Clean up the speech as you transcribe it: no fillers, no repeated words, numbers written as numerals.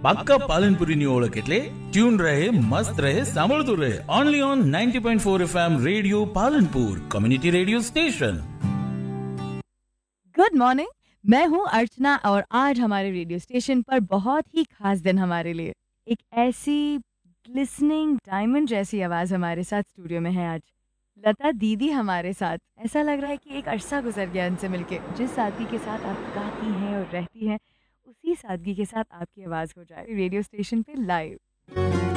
પાક્કા પાલનપુરીની ઓળખ એટલે ટ્યુન રહે, મસ્ત રહે, સાંભળતું રહે. Only on 90.4 FM radio Palanpur, community radio station. Good morning, मैं हूं अर्चना और आज हमारे रेडियो स्टेशन पर बहुत ही खास दिन हमारे लिए. एक ऐसी ग्लिसनिंग डायमंड जैसी आवाज़ हमारे साथ स्टूडियो में है आज. लता दीदी हमारे साथ. ऐसा लग रहा है कि एक अरसा गुजर गया इनसे मिलके. जिस सादगी के साथ आप गाती हैं और रहती हैं, उसी सादगी के साथ आपकी आवाज़ हो जाए रेडियो स्टेशन पे लाइव.